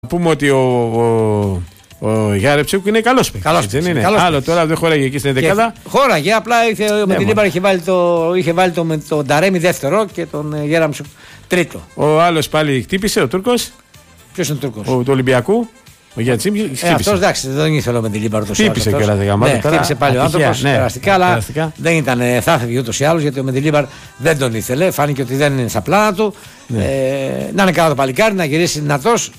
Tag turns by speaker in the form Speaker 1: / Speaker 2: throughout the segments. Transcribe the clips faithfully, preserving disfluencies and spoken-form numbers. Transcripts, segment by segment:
Speaker 1: πούμε ότι ο, ο, ο Γιάρεψουκ είναι καλός παίκτης.
Speaker 2: Καλός
Speaker 1: δεν είναι.
Speaker 2: Καλός
Speaker 1: Άλλο
Speaker 2: παίκτης.
Speaker 1: τώρα δεν χώραγε εκεί στην εντεκάδα.
Speaker 2: Χώραγε, απλά ήρθε, ναι, με την Λίμπαρα είχε βάλει το, είχε βάλει το, με τον Ταρέμι δεύτερο και τον ε, Γέραμψουκ τρίτο.
Speaker 1: Ο άλλος πάλι χτύπησε, ο Τούρκος.
Speaker 2: Ποιος είναι ο Τούρκος?
Speaker 1: Ο, του Ολυμπιακού. Ο Γιατσίμ χτύπησε.
Speaker 2: Ε, αυτός εντάξει, δεν ήθελε με την Λίμπαρα το
Speaker 1: χτύπησε κιόλας δε γαμάτα.
Speaker 2: Ναι, χτύπησε πάλι ο άνθρωπος
Speaker 1: ναι,
Speaker 2: περαστικά, αλλά
Speaker 1: περαστικά.
Speaker 2: δεν ήταν, θα έφευγε ούτως ή άλλως γιατί ο Μεντιλίμπαρ δεν τον ήθελε. Φάνηκε ότι δεν είναι στα πλάνα του.
Speaker 1: Ναι.
Speaker 2: Ε, να είναι καλά το παλικάρι, να γυρίσει δυνατός.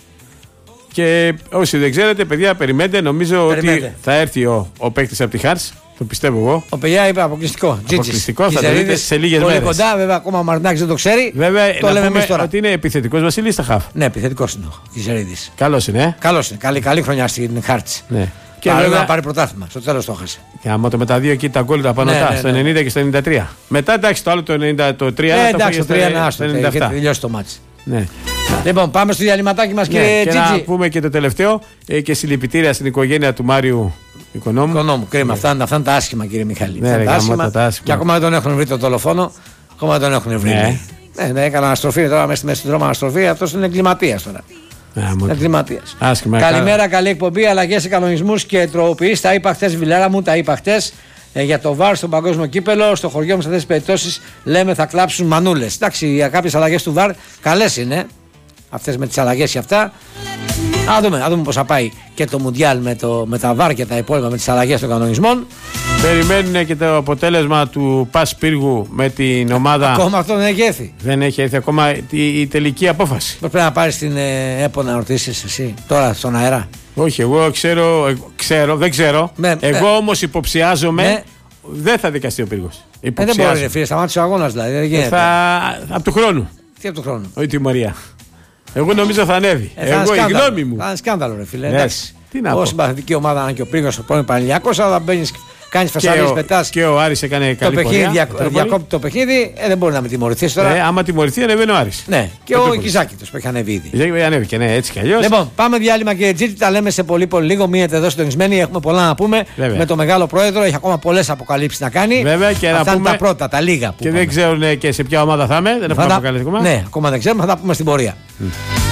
Speaker 1: Και όσοι δεν ξέρετε, παιδιά, περιμένετε. Νομίζω
Speaker 2: Περιμένετε.
Speaker 1: ότι θα έρθει ο, ο παίκτης από τη Χάρτς. Το πιστεύω εγώ.
Speaker 2: Ο παιδιά είπε αποκλειστικό.
Speaker 1: Αποκλειστικό, θα το δείτε σε λίγες
Speaker 2: πολύ
Speaker 1: μέρες.
Speaker 2: κοντά, βέβαια, ακόμα ο Μαρινάκης δεν το ξέρει.
Speaker 1: Βέβαια,
Speaker 2: το
Speaker 1: να
Speaker 2: λέμε
Speaker 1: πούμε
Speaker 2: εμείς τώρα.
Speaker 1: ότι είναι επιθετικός Βασίλης στα χαφ.
Speaker 2: Ναι, επιθετικός είναι ο Κιζερίδης.
Speaker 1: Καλός είναι, ε.
Speaker 2: Καλός είναι. Καλή, καλή χρονιά στην Χάρτς.
Speaker 1: Ναι.
Speaker 2: Και βέβαια να πάρει πρωτάθλημα. Στο τέλος το έχασε.
Speaker 1: Και άμα το με τα δύο εκεί τα γκολ τα πάνω
Speaker 2: Ναι,
Speaker 1: τα,
Speaker 2: ναι,
Speaker 1: στο
Speaker 2: ναι.
Speaker 1: ενενήντα και στο ενενήντα τρία. Μετά εντάξει το άλλο το ενενήντα τρία.
Speaker 2: Ε,
Speaker 1: το
Speaker 2: εντάξει, το
Speaker 1: φάγε
Speaker 2: τρία
Speaker 1: στο-
Speaker 2: είναι
Speaker 1: στο
Speaker 2: άστο.
Speaker 1: ενενήντα
Speaker 2: Έχει
Speaker 1: επτά.
Speaker 2: τελειώσει το μάτς.
Speaker 1: Ναι.
Speaker 2: Λοιπόν, πάμε στο διαλυματάκι μας,
Speaker 1: Ναι,
Speaker 2: κύριε
Speaker 1: και να
Speaker 2: Τζίτζι.
Speaker 1: πούμε και το τελευταίο ε, και συλληπιτήρια στην οικογένεια του Μάριου Οικονόμου.
Speaker 2: Οικονόμου, κρίμα. Αυτά, είναι- αυτά είναι τα άσχημα, κύριε Μιχαλή.
Speaker 1: Ναι,
Speaker 2: Αυτά
Speaker 1: ρε,
Speaker 2: είναι τα
Speaker 1: γαμώτα,
Speaker 2: άσχημα.
Speaker 1: τα άσχημα.
Speaker 2: Και ακόμα δεν τον έχουν βρει τον δολοφόνο. Ακόμα δεν τον έχουν βρει.
Speaker 1: Ναι.
Speaker 2: Ναι, ναι, έκανα αναστροφή τώρα μέσα στη μέση του δρόμου αναστροφή. Αυτό είναι εγκληματίας τώρα.
Speaker 1: Α, μου-
Speaker 2: Εγκληματίας.
Speaker 1: Άσχημα.
Speaker 2: Καλημέρα, καλή εκπομπή. Αλλαγές σε κανονισμούς και τροποποιήσεις. Τα είπα χθες, Βιλέρα μου, τα είπα χθες. Ε, για το βαρ στον παγκόσμιο κύπελο, στο χωριό μου σε αυτές τις περιπτώσεις λέμε θα κλάψουν μανούλες. Εντάξει, για κάποιες αλλαγές του βαρ καλές είναι. Αυτές με τις αλλαγές και αυτά. Α δούμε, α δούμε πώς θα πάει και το Μουντιάλ με, το, με τα βαρ και τα υπόλοιπα με τις αλλαγές των κανονισμών.
Speaker 1: Περιμένουν και το αποτέλεσμα του Πας Πύργου με την ομάδα.
Speaker 2: Ακόμα αυτό δεν έχει έρθει.
Speaker 1: Δεν έχει έρθει ακόμα η, η τελική απόφαση.
Speaker 2: Πώς πρέπει να πάρεις την ε, ΕΠΟ να ρωτήσεις εσύ τώρα στον αέρα.
Speaker 1: Όχι, εγώ ξέρω, εγώ ξέρω δεν ξέρω.
Speaker 2: Ναι,
Speaker 1: εγώ
Speaker 2: ναι.
Speaker 1: όμως υποψιάζομαι.
Speaker 2: Ναι.
Speaker 1: Δεν θα δικαστεί ο Πύργος.
Speaker 2: Ε, δεν μπορεί, ρε φίλε, σταμάτησε ο αγώνας δηλαδή. Δεν γίνεται.
Speaker 1: Θα... Από του χρόνου.
Speaker 2: Τι από του χρόνου.
Speaker 1: Όχι τιμωρία. Εγώ νομίζω θα ανέβει.
Speaker 2: Ε, θα είναι
Speaker 1: εγώ η
Speaker 2: σκάνδαλο.
Speaker 1: γνώμη μου.
Speaker 2: Θα είναι σκάνδαλο, ρε φίλε.
Speaker 1: Ναι.
Speaker 2: Εντάξει.
Speaker 1: Τι να
Speaker 2: Ω
Speaker 1: πω.
Speaker 2: συμπαθητική ομάδα, αν και ο Πρίγος ο πρώην Πανηλιακός, αλλά μπαίνει, κάνει
Speaker 1: Και
Speaker 2: φασαρίες,
Speaker 1: ο,
Speaker 2: πετά.
Speaker 1: και ο Άρης έκανε
Speaker 2: Το
Speaker 1: καλή
Speaker 2: παιχνίδι,
Speaker 1: πορεία.
Speaker 2: δια,
Speaker 1: Πετρόπολη.
Speaker 2: διακόπτει το παιχνίδι, ε, δεν μπορεί να με τιμωρηθεί τώρα.
Speaker 1: Ε, άμα τιμωρηθεί ανεβαίνει ο Άρης.
Speaker 2: Ναι, και
Speaker 1: Πετρόπολη.
Speaker 2: ο Κιζάκητος που έχει ανέβει ήδη.
Speaker 1: Δεν ανέβηκε, ναι, έτσι κι αλλιώς.
Speaker 2: Λοιπόν, πάμε διάλειμμα και Τζίτη, τα λέμε σε πολύ πολύ λίγο. Μείνετε εδώ συντονισμένοι, έχουμε πολλά να πούμε.
Speaker 1: Βέβαια.
Speaker 2: Με το μεγάλο πρόεδρο, έχει ακόμα πολλές αποκαλύψεις να κάνει.
Speaker 1: Βέβαια, και να
Speaker 2: Αυτά είναι
Speaker 1: πούμε-
Speaker 2: τα πρώτα, τα λίγα που
Speaker 1: Και
Speaker 2: είπαμε.
Speaker 1: δεν ξέρουν και σε ποια ομάδα θα είμαι. Δεν
Speaker 2: Θα
Speaker 1: έχουμε
Speaker 2: τα-
Speaker 1: αποκαλύψει ακόμα.
Speaker 2: Ναι, ακόμα δεν ξέρουμε, θα τα πούμε στην πορεία.
Speaker 1: Mm.